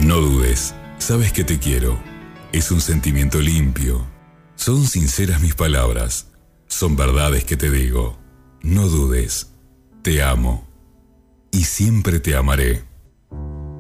No dudes, sabes que te quiero. Es un sentimiento limpio. Son sinceras mis palabras. Son verdades que te digo. No dudes, te amo. Y siempre te amaré.